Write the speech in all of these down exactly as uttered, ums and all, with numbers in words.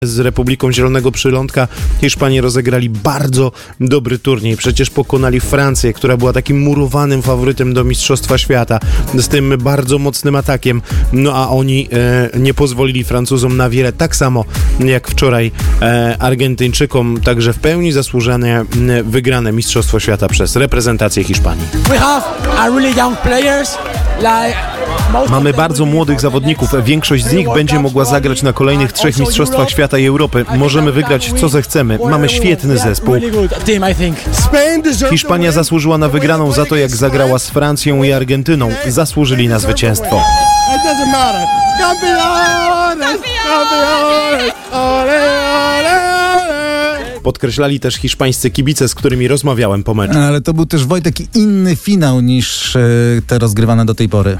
Z Republiką Zielonego Przylądka Hiszpanie rozegrali bardzo dobry turniej. Przecież pokonali Francję, która była takim murowanym faworytem do Mistrzostwa Świata, z tym bardzo mocnym atakiem. No a oni e, nie pozwolili Francuzom na wiele, tak samo jak wczoraj e, Argentyńczykom. Także w pełni zasłużone e, wygrane Mistrzostwo Świata przez reprezentację Hiszpanii. We have a really young players, like Mamy bardzo młodych zawodników. Większość z nich będzie mogła zagrać na kolejnych trzech Mistrzostwach Świata i Europy. Możemy wygrać co zechcemy. Mamy świetny zespół. Hiszpania zasłużyła na wygraną za to, jak zagrała z Francją i Argentyną. Zasłużyli na zwycięstwo. Podkreślali też hiszpańscy kibice, z którymi rozmawiałem po meczu. Ale to był też, Wojtek, inny finał niż e, te rozgrywane do tej pory.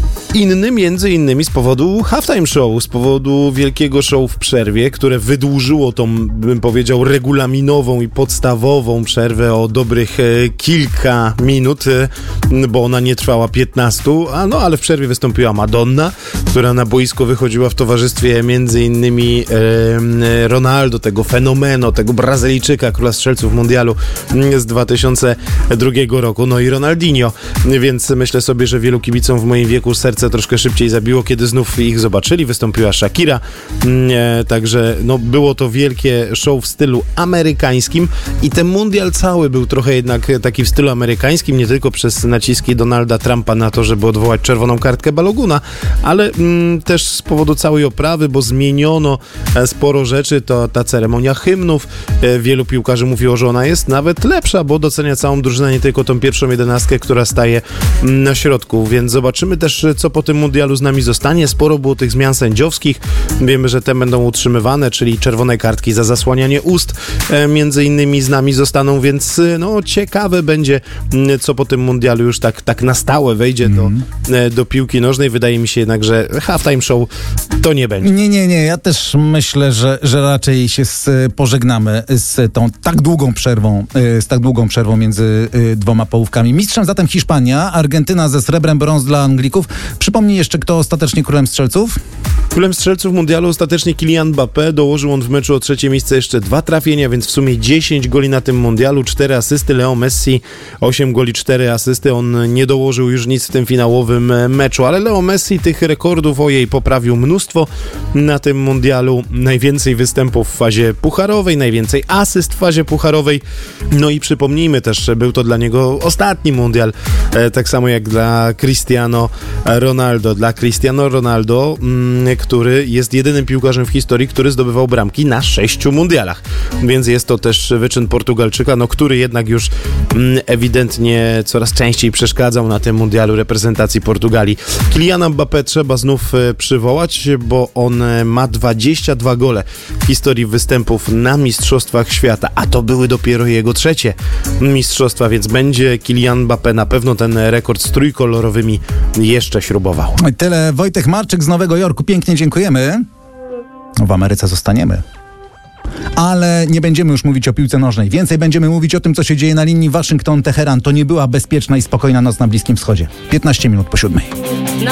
Inny między innymi z powodu halftime show, z powodu wielkiego show w przerwie, które wydłużyło tą, bym powiedział, regulaminową i podstawową przerwę o dobrych e, kilka minut, e, bo ona nie trwała piętnaście, a no ale w przerwie wystąpiła Madonna, która na boisko wychodziła w towarzystwie między innymi e, Ronaldo, tego fenomeno, tego Brazylijczyka, króla strzelców mundialu z dwa tysiące drugiego roku, no i Ronaldinho, więc myślę sobie, że wielu kibicom w moim wieku serce troszkę szybciej zabiło, kiedy znów ich zobaczyli. Wystąpiła Shakira, e, także no, było to wielkie show w stylu amerykańskim i ten mundial cały był trochę jednak taki w stylu amerykańskim, nie tylko przez naciski Donalda Trumpa na to, żeby odwołać czerwoną kartkę Baloguna, ale mm, też z powodu całej oprawy, bo zmieniono e, sporo rzeczy, to ta ceremonia hymnów. E, wielu piłkarzy mówiło, że ona jest nawet lepsza, bo docenia całą drużynę, nie tylko tą pierwszą jedenastkę, która staje mm, na środku, więc zobaczymy też, co po tym mundialu z nami zostanie. Sporo było tych zmian sędziowskich. Wiemy, że te będą utrzymywane, czyli czerwone kartki za zasłanianie ust e, między innymi z nami zostaną, więc no ciekawe będzie, co po tym mundialu już tak, tak na stałe wejdzie mm. do, e, do piłki nożnej. Wydaje mi się jednak, że halftime show to nie będzie. Nie, nie, nie. Ja też myślę, że, że raczej się z, pożegnamy z tą tak długą przerwą, z tak długą przerwą między dwoma połówkami. Mistrzem zatem Hiszpania, Argentyna ze srebrem, brąz dla Anglików. Przypomnij jeszcze, kto ostatecznie królem strzelców? Królem strzelców mundialu ostatecznie Kylian Mbappé. Dołożył on w meczu o trzecie miejsce jeszcze dwa trafienia, więc w sumie dziesięć goli na tym mundialu, cztery asysty. Leo Messi osiem goli, cztery asysty. On nie dołożył już nic w tym finałowym meczu, ale Leo Messi tych rekordów ojej poprawił mnóstwo na tym mundialu. Najwięcej występów w fazie pucharowej, najwięcej asyst w fazie pucharowej. No i przypomnijmy też, że był to dla niego ostatni mundial, e, tak samo jak dla Cristiano Ronaldo. Dla Cristiano Ronaldo, mm, który jest jedynym piłkarzem w historii, który zdobywał bramki na sześciu mundialach. Więc jest to też wyczyn Portugalczyka, no, który jednak już mm, ewidentnie coraz częściej przeszkadzał na tym mundialu reprezentacji Portugalii. Kyliana Mbappé trzeba znów e, przywołać, bo on e, ma dwadzieścia dwa gole w historii występów na Mistrzostwach Świata, a to były dopiero jego trzecie mistrzostwa, więc będzie Kylian Mbappé na pewno ten rekord z trójkolorowymi jeszcze śrubował. Tyle. Wojtek Marczyk z Nowego Jorku. Pięknie dziękujemy. W Ameryce zostaniemy. Ale nie będziemy już mówić o piłce nożnej. Więcej będziemy mówić o tym, co się dzieje na linii Waszyngton-Teheran. To nie była bezpieczna i spokojna noc na Bliskim Wschodzie. piętnaście minut po siódmej.